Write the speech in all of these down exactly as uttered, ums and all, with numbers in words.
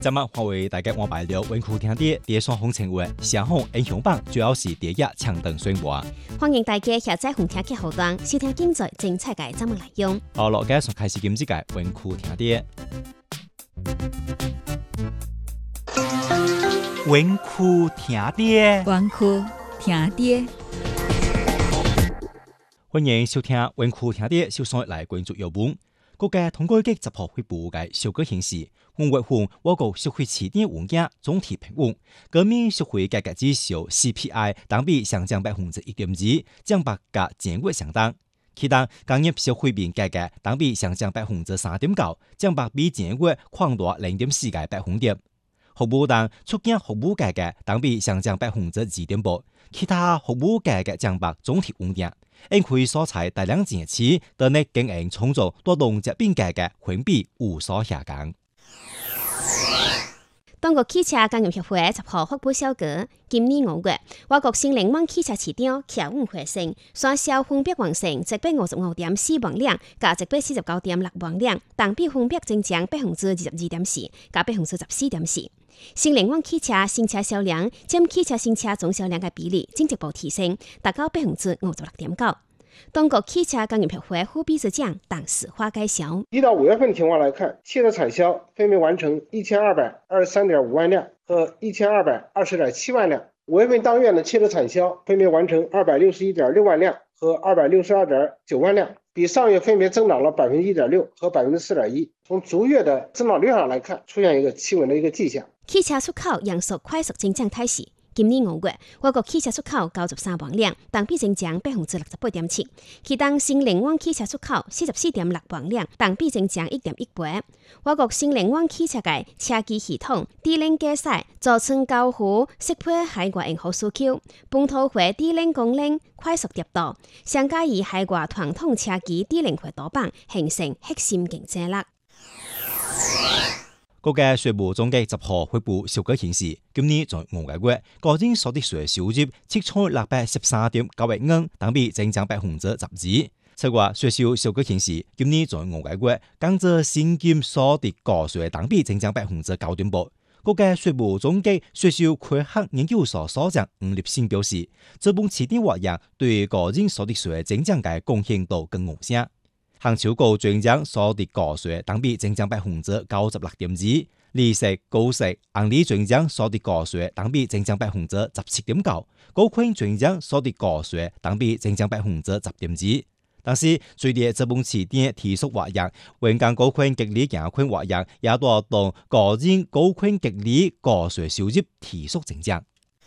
今晚我為大家安排了文庫聽啲第三風情話，雙方影響榜主要是第一強等宣佈。 歡迎大家下載紅聽嘅後段，收聽精彩精彩嘅節目內容。 好，落街從開始今次嘅文庫聽啲。文庫聽啲， 文庫聽啲。 歡迎收聽文庫聽啲，首先來關注要聞。國家統計局集合發布嘅數據顯示，五月份我國社會起點物價總體平穩，國民社會價格指數 C P I 同比上漲百分之一點二，降百甲前月相當。其他工業消費品價格同比上漲百分之三點九，降百比前月擴大零點四個百分點。服務等出境服務價格同比上漲百分之二點八，其他服務價格降百總體穩定。因佢所採大量節期，對內經營創造帶動食品價格分比有所下降。 中國汽車工業協會十號發布消息，今年五月，我國新能源汽車市場企穩回升，雙銷分別完成一百五十五點四萬輛，加一百四十九點六萬輛，同比分別增長百分之二十二點四，加百分之十四點四。新能源汽車新車銷量佔汽車新車總銷量嘅比例進一步提升，達到百分之五十六點九。中國汽車工業協會副秘書長鄧世華介紹： 一到五月份情況來看，汽車產銷分別完成一千二百二十三點五萬輛和一千二百二十點七萬輛。五月份當月的汽車產銷分別完成二百六十一點六萬輛和二百六十二點九萬輛，比上月分別增長了百分之一點六和百分之四點一。從逐月的增長率上來看，出現一個企穩的一個跡象。 汽車出口仍屬快速增長態勢。今年五月，我國汽車出口九十三萬輛，同比增長百分之六十八點七。其中新能源汽車出口四十四點六萬輛，同比增長一點一倍。我國新能源汽車嘅車機系統低能駕駛，造成高乎適配海外用戶需求，本土化低能功能快速迭代，相較於海外傳統車機低能化多版，形成核心競爭力。 國家稅務總局十號發布數據顯示，今年在五個月，個人所得稅收入七千六百十三點九億元，同比增長百分之十二。此外，稅收數據顯示，今年在五個月，工資薪金所得個稅同比增長百分之九點八。國家稅務總局稅收開發研究所所長吳立新表示，這本起點活躍對個人所得稅增長嘅貢獻度更明顯。杭州高專長所得個稅同比增長百分之九十六點二，利息、高息、紅利專長所得個稅同比增長百分之十七點九，高寬專長所得個稅同比增長百分之十點二。但是隨着這本起點提速活躍，員工高寬激勵減寬活躍，也帶動個人高寬激勵個稅收入提速增長。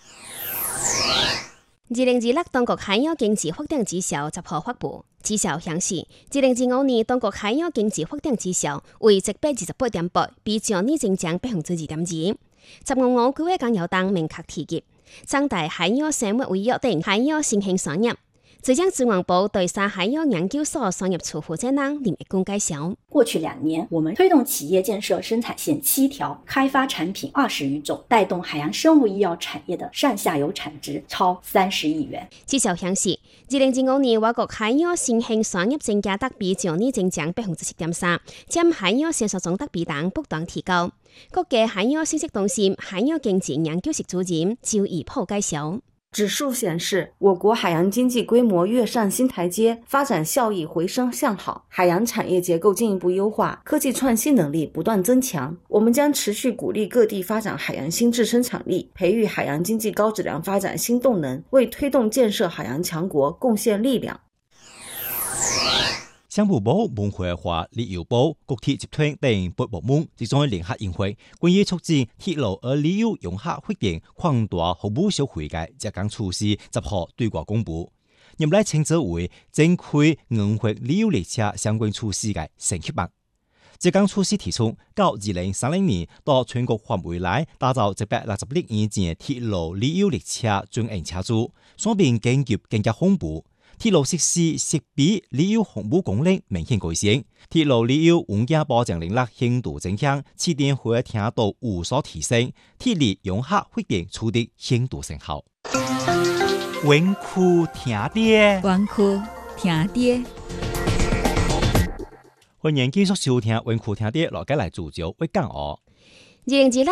二零二六中國海洋經濟發展指數十號發布，指數顯示，二零二五年中國海洋經濟發展指數為一百二十八點八，比去年增長百分之二點二。十五號九月港有黨明確提及，擴大海洋生物醫藥等海洋新興產業。浙江資源部對沙海洋研究所商業處負責人林一公介紹： 過去兩年，我們推動企業建設生產線七條，開發產品二十餘種，帶動海洋生物醫藥產業的上下游產值超三十億元。 指數顯示，二零二五年我國海洋新興產業增加得比去年增長百分之七點三，佔海洋銷售總得比等不斷提高。國家海洋信息中心海洋經濟研究室主任周以破介紹。 指數顯示，我國海洋經濟規模躍上新台階，發展效益回升向好，海洋產業結構進一步優化，科技創新能力不斷增強。我們將持續鼓勵各地發展海洋新質生產力，培育海洋經濟高質量發展新動能，為推動建設海洋強國貢獻力量。 商務部、文化和旅遊部、國鐵集團等八部門即將聯合研會，關於促進鐵路和旅遊融合發展、擴大服務消費嘅若干措施，十號對外公布。入嚟稱之為增開銀活旅遊列車相關措施嘅升級版。這項措施提出，到二零三零年到全國範圍內打造一百六十億以前鐵路旅遊列車專營車組，雙邊經濟更加豐富。鐵路設施設備旅遊服務功能明顯改善，鐵路旅遊物價保障能力顯著增強，起點會聽到有所提升，鐵路融合發展取得顯著成效。文庫聽啲， 文庫聽啲， 歡迎繼續收聽文庫聽啲，落家來主角為講哦。 二零二六